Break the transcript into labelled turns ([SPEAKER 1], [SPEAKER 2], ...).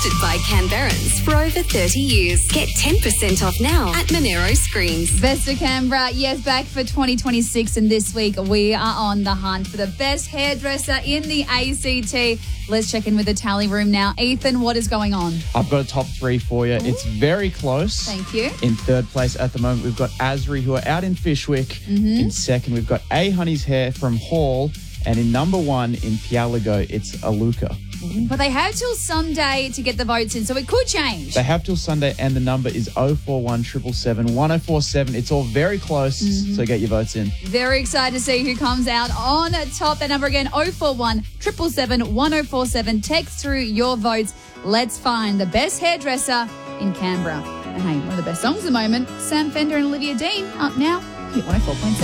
[SPEAKER 1] Trusted by Canberrans for over 30 years. Get 10% off now at Monero Screens.
[SPEAKER 2] Best of Canberra, yes, back for 2026. And this week we are on the hunt for the best hairdresser in the ACT. Let's check in with the tally room now. Ethan, what is going on?
[SPEAKER 3] I've got a top three for you. It's very close.
[SPEAKER 2] Thank you.
[SPEAKER 3] In third place at the moment, we've got Asri, who are out in Fishwick. In second, we've got A Honey's Hair from Hall. And in number one, in Pialago, it's Aluka.
[SPEAKER 2] But they have till Sunday to get the votes in, so it could change.
[SPEAKER 3] They have till Sunday, and the number is 041 777 1047. It's all very close, so get your votes in.
[SPEAKER 2] Very excited to see who comes out on top. That number again, 041 777 1047. Text through your votes. Let's find the best hairdresser in Canberra. And hey, one of the best songs at the moment, Sam Fender and Olivia Dean, up now, Hit 104.7.